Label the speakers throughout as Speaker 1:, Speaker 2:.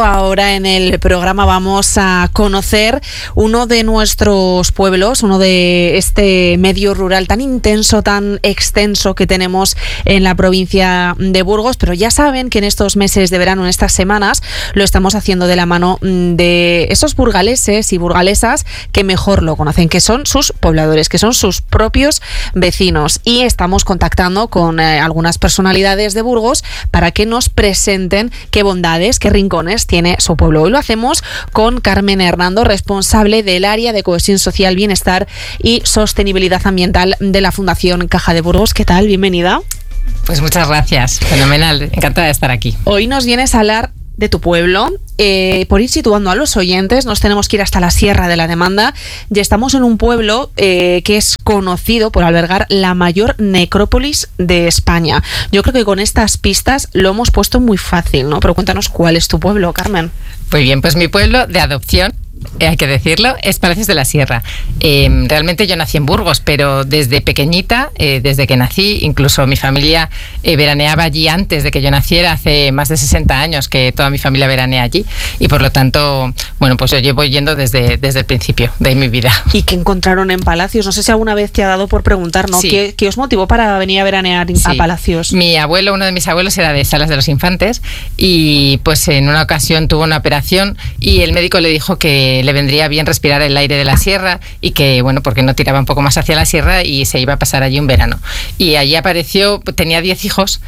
Speaker 1: ahora en el programa vamos a conocer uno de nuestros pueblos, uno de este medio rural tan intenso, tan extenso que tenemos en la provincia de Burgos, pero ya saben que en estos meses de verano, en estas semanas, lo estamos haciendo de la mano de esos burgaleses y burgalesas que mejor lo conocen, que son sus pobladores, que son sus propios vecinos, y estamos contactando con algunas personalidades de Burgos para que nos presenten qué bondades, qué rincones tiene su pueblo. Hoy lo hacemos con Carmen Hernando, responsable del área de cohesión social, bienestar y sostenibilidad ambiental de la Fundación Caja de Burgos. ¿Qué tal? Bienvenida.
Speaker 2: Pues muchas gracias, fenomenal, encantada de estar aquí.
Speaker 1: Hoy nos vienes a hablar de tu pueblo. Por ir situando a los oyentes, nos tenemos que ir hasta la Sierra de la Demanda. Ya estamos en un pueblo que es conocido por albergar la mayor necrópolis de España. Yo creo que con estas pistas lo hemos puesto muy fácil, ¿no? Pero cuéntanos, ¿cuál es tu pueblo, Carmen?
Speaker 2: Muy bien, pues mi pueblo de adopción, hay que decirlo, es Palacios de la Sierra. Realmente yo nací en Burgos, pero desde pequeñita, desde que nací, incluso mi familia veraneaba allí antes de que yo naciera, hace más de 60 años que toda mi familia veranea allí, y por lo tanto, bueno, pues yo llevo yendo desde el principio de mi vida.
Speaker 1: ¿Y qué encontraron en Palacios? No sé si alguna vez te ha dado por preguntar, ¿no?
Speaker 2: Sí.
Speaker 1: ¿Qué os motivó para venir a veranear a Palacios?
Speaker 2: Mi abuelo, uno de mis abuelos, era de Salas de los Infantes, y pues en una ocasión tuvo una operación y el médico le dijo que le vendría bien respirar el aire de la sierra y que, bueno, porque no tiraba un poco más hacia la sierra y se iba a pasar allí un verano. Y allí apareció, tenía 10 hijos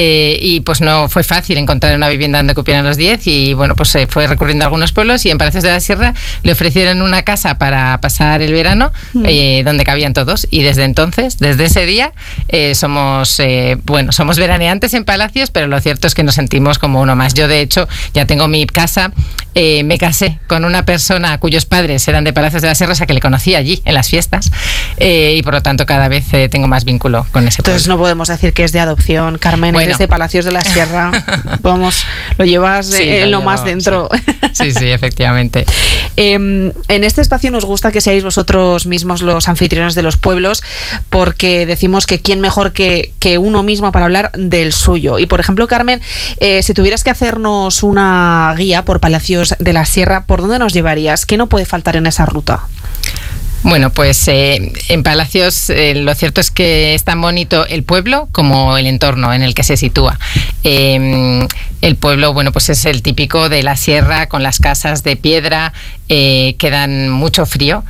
Speaker 2: y pues no fue fácil encontrar una vivienda donde cupieran los 10 y, bueno, pues se fue recurriendo a algunos pueblos y en Palacios de la Sierra le ofrecieron una casa para pasar el verano donde cabían todos, y desde entonces, desde ese día, somos veraneantes en Palacios, pero lo cierto es que nos sentimos como uno más. Yo, de hecho, ya tengo mi casa, me casé con una persona cuyos padres eran de Palacios de la Sierra, o sea que le conocí allí en las fiestas, y por lo tanto cada vez tengo más vínculo con ese pueblo.
Speaker 1: Entonces no podemos decir que es de adopción, Carmen, bueno. Eres de Palacios de la Sierra. Vamos, lo llevas en lo más dentro.
Speaker 2: Sí, efectivamente.
Speaker 1: En este espacio nos gusta que seáis vosotros mismos los anfitriones de los pueblos, porque decimos que quién mejor que uno mismo para hablar del suyo. Y por ejemplo, Carmen, si tuvieras que hacernos una guía por Palacios de la Sierra, ¿por dónde nos llevarías? ¿Qué no puede faltar en esa ruta?
Speaker 2: Bueno, pues en Palacios lo cierto es que es tan bonito el pueblo como el entorno en el que se sitúa. El pueblo, bueno, pues es el típico de la sierra, con las casas de piedra que dan mucho frío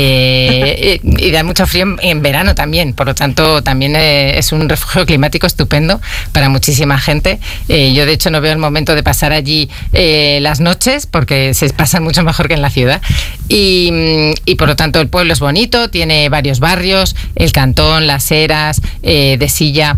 Speaker 2: y dan mucho frío en verano también. Por lo tanto, también es un refugio climático estupendo para muchísima gente. Yo, de hecho, no veo el momento de pasar allí las noches, porque se pasan mucho mejor que en la ciudad. Y por lo tanto, el pueblo es bonito, tiene varios barrios, el Cantón, Las Heras, de Silla,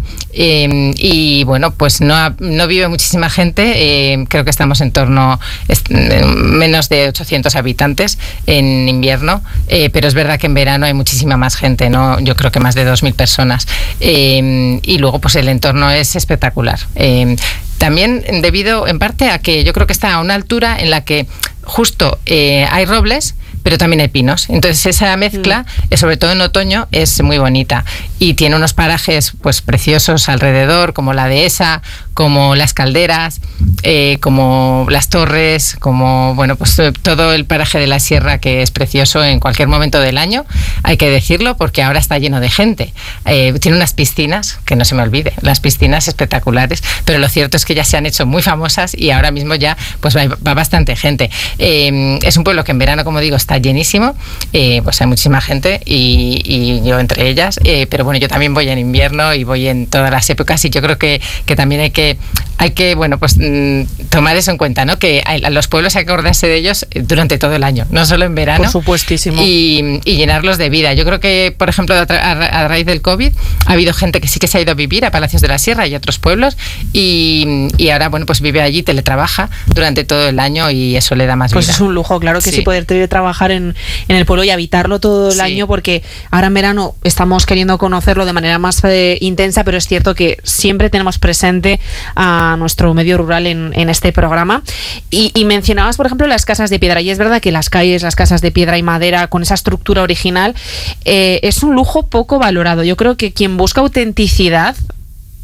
Speaker 2: y bueno, pues no vive muchísima gente. Creo que estamos en torno menos de 800 habitantes en invierno, pero es verdad que en verano hay muchísima más gente, ¿no? Yo creo que más de 2.000 personas, y luego pues el entorno es espectacular. También debido en parte a que yo creo que está a una altura en la que justo hay robles, pero también hay pinos. Entonces esa mezcla, sobre todo en otoño, es muy bonita y tiene unos parajes pues preciosos alrededor, como la dehesa, como las calderas, como las torres, como, bueno, pues todo el paraje de la sierra, que es precioso en cualquier momento del año, hay que decirlo, porque ahora está lleno de gente. Tiene unas piscinas, que no se me olvide, las piscinas espectaculares, pero lo cierto es que ya se han hecho muy famosas y ahora mismo ya pues va bastante gente. Es un pueblo que en verano, como digo, está llenísimo, pues hay muchísima gente y yo entre ellas, pero bueno, yo también voy en invierno y voy en todas las épocas, y yo creo que también hay que bueno, pues tomar eso en cuenta, ¿no? Que a los pueblos hay que acordarse de ellos durante todo el año, no solo en verano.
Speaker 1: Por supuestísimo.
Speaker 2: Y llenarlos de vida. Yo creo que, por ejemplo, a raíz del COVID ha habido gente que sí que se ha ido a vivir a Palacios de la Sierra y a otros pueblos, y ahora, bueno, pues vive allí, teletrabaja durante todo el año, y eso le da más vida.
Speaker 1: Pues es un lujo, claro que sí, poder trabajar en el pueblo y habitarlo todo el año, porque ahora en verano estamos queriendo conocerlo de manera más intensa, pero es cierto que siempre tenemos presente a nuestro medio rural en este programa. Y mencionabas, por ejemplo, las casas de piedra, y es verdad que las calles, las casas de piedra y madera con esa estructura original, es un lujo poco valorado. Yo creo que quien busca autenticidad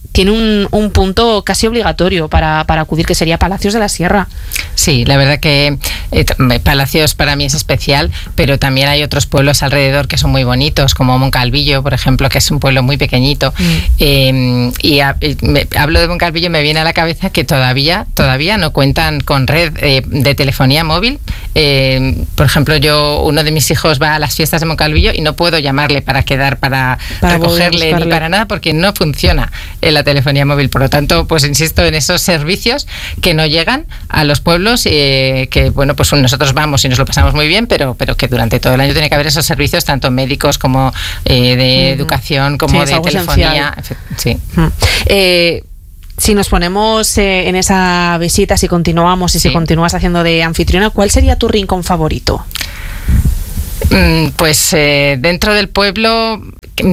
Speaker 1: tiene un punto casi obligatorio para acudir, que sería Palacios de la Sierra.
Speaker 2: Sí, la verdad que Palacios para mí es especial, pero también hay otros pueblos alrededor que son muy bonitos, como Moncalvillo, por ejemplo, que es un pueblo muy pequeñito. Hablo de Moncalvillo y me viene a la cabeza que todavía no cuentan con red de telefonía móvil. Por ejemplo, uno de mis hijos va a las fiestas de Moncalvillo y no puedo llamarle para quedar, para recogerle ni para nada, porque no funciona la telefonía móvil. Por lo tanto, pues insisto en esos servicios que no llegan a los pueblos, que bueno, pues nosotros vamos y nos lo pasamos muy bien, pero que durante todo el año tiene que haber esos servicios, tanto médicos como de educación, como de telefonía. Sí.
Speaker 1: Si nos ponemos en esa visita, si continuamos y si continúas haciendo de anfitriona, ¿cuál sería tu rincón favorito?
Speaker 2: Pues dentro del pueblo,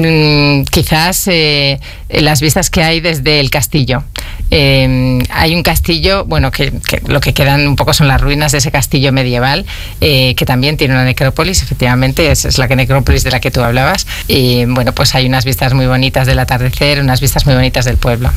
Speaker 2: quizás las vistas que hay desde el castillo. Hay un castillo, bueno, que lo que quedan un poco son las ruinas de ese castillo medieval, que también tiene una necrópolis, efectivamente, es la necrópolis de la que tú hablabas. Y bueno, pues hay unas vistas muy bonitas del atardecer, unas vistas muy bonitas del pueblo.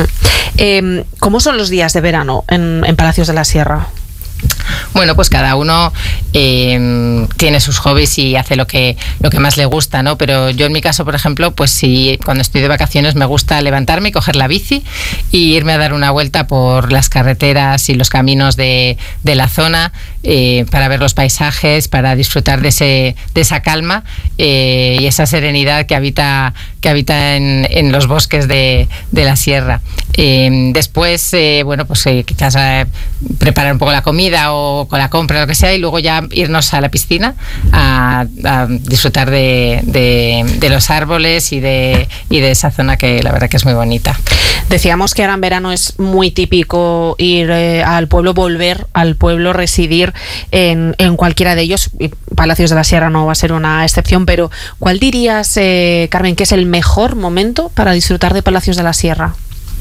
Speaker 1: ¿Cómo son los días de verano en Palacios de la Sierra?
Speaker 2: Bueno, pues cada uno tiene sus hobbies y hace lo que más le gusta, ¿no? Pero yo en mi caso, por ejemplo, pues sí, cuando estoy de vacaciones me gusta levantarme y coger la bici y irme a dar una vuelta por las carreteras y los caminos de la zona, para ver los paisajes, para disfrutar de esa calma y esa serenidad que habita en los bosques de la sierra. Después, bueno, pues quizás preparar un poco la comida o con la compra, lo que sea, y luego ya irnos a la piscina a disfrutar de los árboles y de esa zona que la verdad que es muy bonita.
Speaker 1: Decíamos que ahora en verano es muy típico ir al pueblo, volver al pueblo, residir en cualquiera de ellos. Y Palacios de la Sierra no va a ser una excepción, pero ¿cuál dirías, Carmen, que es el mejor momento para disfrutar de Palacios de la Sierra?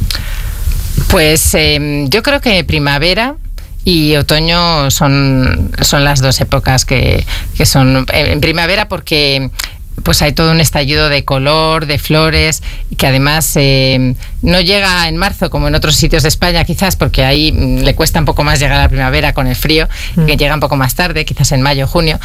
Speaker 2: Pues yo creo que primavera y otoño son las dos épocas que son en primavera, porque pues hay todo un estallido de color, de flores, que además no llega en marzo como en otros sitios de España, quizás porque ahí le cuesta un poco más llegar a la primavera con el frío, que llega un poco más tarde, quizás en mayo, junio,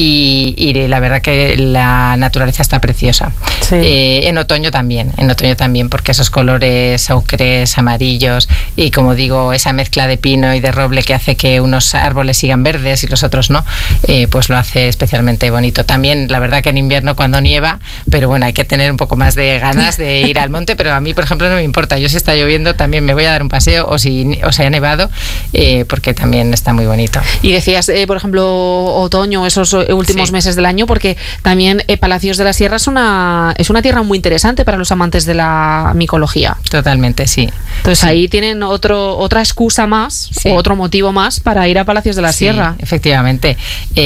Speaker 2: y la verdad que la naturaleza está preciosa. Sí. En otoño también, porque esos colores ocres, amarillos, y como digo, esa mezcla de pino y de roble que hace que unos árboles sigan verdes y los otros no, pues lo hace especialmente bonito. También la verdad que en invierno cuando nieva, pero bueno, hay que tener un poco más de ganas de ir al monte, pero a mí, por ejemplo, no me importa. Yo si está lloviendo también me voy a dar un paseo, o si ha nevado, porque también está muy bonito.
Speaker 1: Y decías, por ejemplo, otoño, esos últimos meses del año, porque también Palacios de la Sierra es una tierra muy interesante para los amantes de la micología.
Speaker 2: Totalmente, sí.
Speaker 1: Entonces ahí tienen otra excusa más, o otro motivo más para ir a Palacios de la Sierra.
Speaker 2: Efectivamente.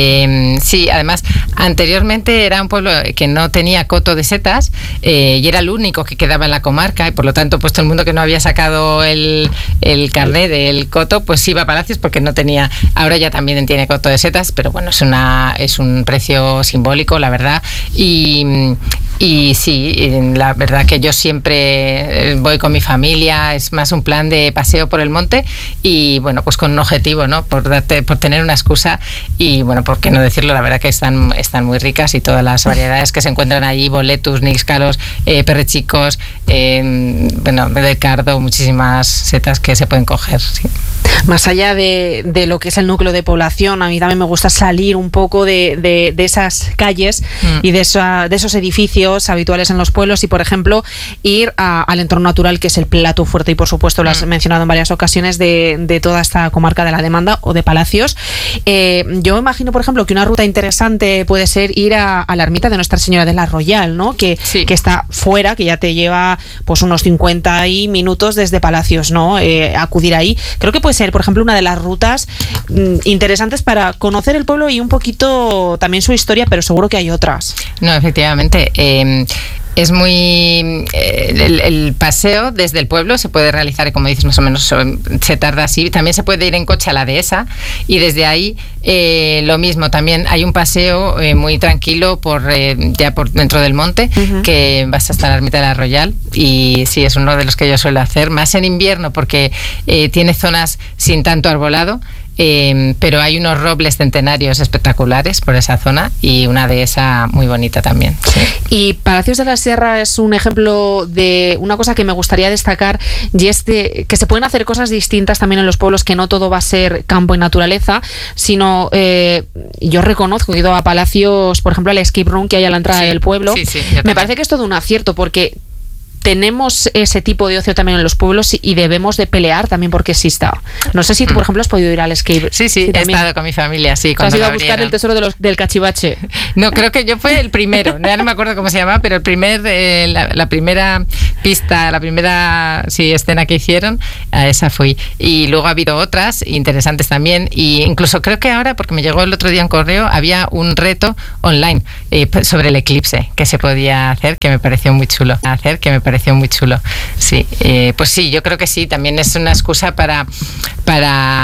Speaker 2: Sí, además, anteriormente era un pueblo que no tenía coto de setas, y era el único que quedaba en la comarca, y por lo tanto pues todo el mundo que no había sacado el carnet del coto pues iba a Palacios porque no tenía. Ahora ya también tiene coto de setas, pero bueno, es un precio simbólico, la verdad, y sí, la verdad que yo siempre voy con mi familia, es más un plan de paseo por el monte, y bueno, pues con un objetivo, ¿no? Por tener una excusa, y bueno, por qué no decirlo, la verdad que están muy ricas, y todas las variedades que se encuentran allí, boletus, níscalos, perrechicos, bueno, de cardo, muchísimas setas que se pueden coger, sí.
Speaker 1: Más allá de lo que es el núcleo de población, a mí también me gusta salir un poco de esas calles y de esos edificios habituales en los pueblos, y por ejemplo ir al entorno natural, que es el plato fuerte, y por supuesto lo has mencionado en varias ocasiones, de toda esta comarca de la Demanda o de Palacios. Yo imagino, por ejemplo, que una ruta interesante puede ser ir a la ermita de Nuestra Señora de la Royal, ¿no? Que está fuera, que ya te lleva pues unos 50 minutos desde Palacios, ¿no? Acudir ahí. Creo que puede ser, por ejemplo, una de las rutas interesantes para conocer el pueblo y un poquito también su historia, pero seguro que hay otras.
Speaker 2: No, efectivamente. Es muy... el paseo desde el pueblo se puede realizar, como dices, más o menos se tarda así. También se puede ir en coche a la dehesa y desde ahí lo mismo. También hay un paseo muy tranquilo ya por dentro del monte, que vas hasta la ermita de la Royal, y sí, es uno de los que yo suelo hacer, más en invierno porque tiene zonas sin tanto arbolado. Pero hay unos robles centenarios espectaculares por esa zona y una dehesa muy bonita también. Sí.
Speaker 1: Y Palacios de la Sierra es un ejemplo de una cosa que me gustaría destacar, y es que se pueden hacer cosas distintas también en los pueblos, que no todo va a ser campo y naturaleza, sino yo reconozco que he ido a Palacios, por ejemplo, al escape room que hay a la entrada del pueblo. Me parece que es todo un acierto, porque tenemos ese tipo de ocio también en los pueblos y debemos de pelear también porque exista. No sé si tú, por ejemplo, has podido ir al escape.
Speaker 2: Sí, he estado con mi familia, sí.
Speaker 1: ¿Has ido a buscar el tesoro del cachivache?
Speaker 2: No, creo que yo fue el primero. Ya no me acuerdo cómo se llama, pero la primera pista, la primera escena que hicieron, a esa fui. Y luego ha habido otras interesantes también. Y incluso creo que ahora, porque me llegó el otro día un correo, había un reto online sobre el eclipse que se podía hacer, que me pareció muy chulo. Sí, pues sí, yo creo que sí, también es una excusa para